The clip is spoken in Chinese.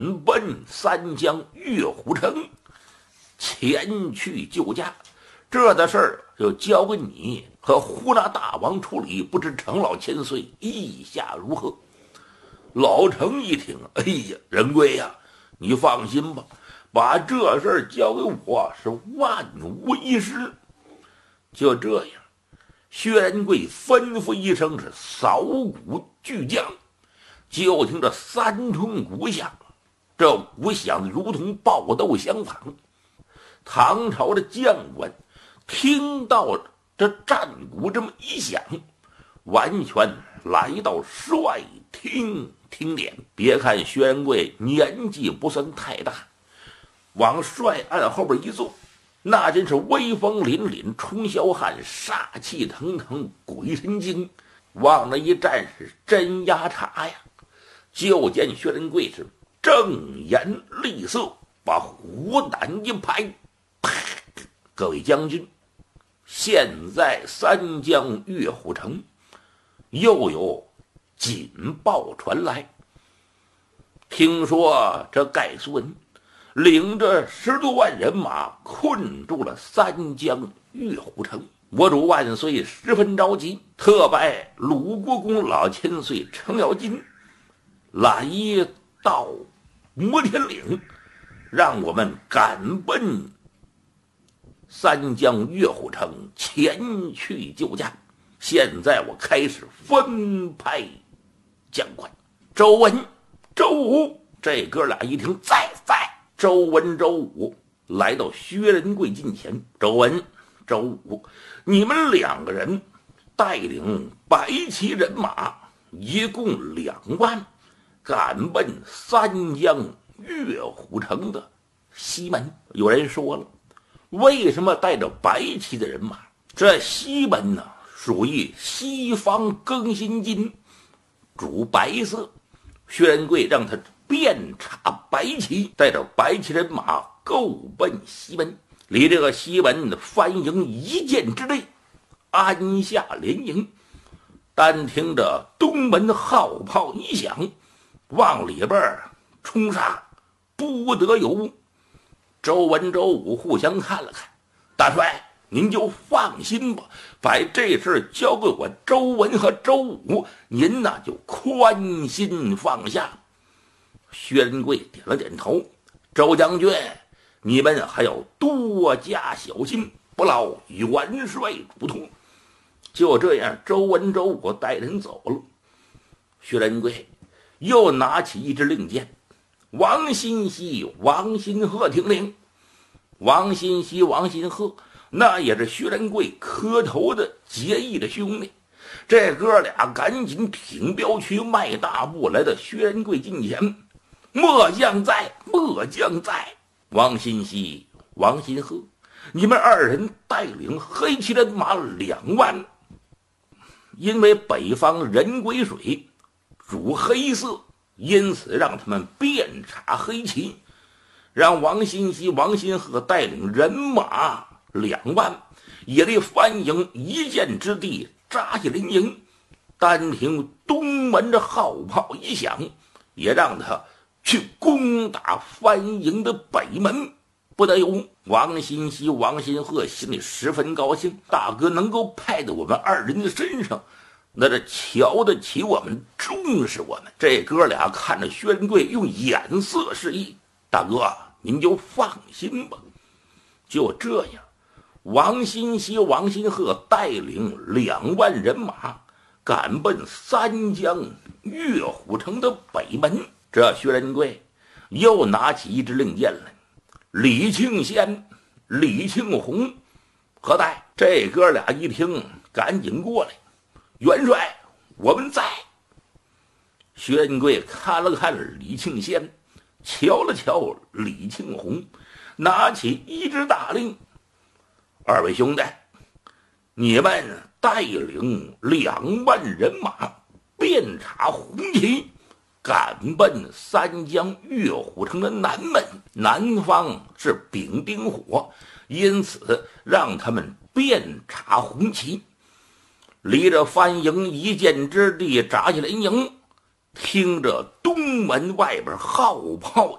奔三江岳虎城前去救驾。这的事儿就交给你和呼那大王处理，不知程老千岁意下如何？老程一听，哎呀，仁贵呀，你放心吧，把这事儿交给我是万无一失。就这样，薛仁贵吩咐一声是扫鼓巨将，就听这三重鼓响，这鼓响如同爆豆相仿。唐朝的将官听到这战鼓这么一响，完全来到帅厅听点。别看薛仁贵年纪不算太大，往帅案后边一坐，那真是威风凛凛，冲霄汉，杀气腾腾，鬼神经。往那一站是真压茶呀！就见薛仁贵是正颜厉色，把虎胆一拍，啪！各位将军，现在三江岳虎城又有紧报传来，听说这盖苏文领着10多万人马困住了三江岳虎城。我主万岁十分着急，特拜鲁国公老千岁程咬金来到摩天岭，让我们赶奔三江岳虎城前去救驾。现在我开始分派将官。周文、周武这哥俩一听在。周文、周武来到薛仁贵近前。周文、周武，你们2个人带领白旗人马一共2万，赶奔三江岳虎城的西门。有人说了，为什么带着白旗的人马？这西门呢，属于西方庚辛金，主白色。薛仁贵让他遍插白旗，带着白旗人马够奔西门。离这个西门的番营一箭之内，安下连营。单听着东门号炮一响，往里边冲杀，不得有误。周文、周武互相看了看，大帅您就放心吧，把这事交给我周文和周武，您呢就宽心放下。薛仁贵点了点头，周将军，你们还要多加小心，不劳元帅嘱托。就这样，周文、周武带人走了。薛仁贵又拿起一支令箭，王新熙、王新鹤听令。王新熙、王新鹤那也是薛仁贵磕头的结义的兄弟，这哥俩赶紧挺镖去迈大步来到薛仁贵近前。末将在，末将在。王新熙、王新鹤，你们2人带领黑旗人马2万，因为北方人癸水主黑色，因此让他们遍插黑旗，让王新熙、王新鹤带领人马2万，也离番营一箭之地扎下林营。单听东门的号炮一响，也让他去攻打番营的北门。不得有误。王新熙、王新鹤心里十分高兴，大哥能够派到我们2人的身上，那这瞧得起我们，重视我们。这哥俩看着薛仁贵用眼色示意，大哥您就放心吧。就这样，王新熙、王新鹤带领2万人马赶奔三江岳虎城的北门。这薛仁贵又拿起一支令箭来，李庆先、李庆红何待？这哥俩一听，赶紧过来。元帅，我们在。薛仁贵看了看李庆先，瞧了瞧李庆红，拿起一支大令：二位兄弟，你们带领2万人马，遍插红旗，赶奔三江岳虎城的南门。南方是丙丁火，因此让他们遍插红旗，离着番营一箭之地扎下连营。听着东城门外边号炮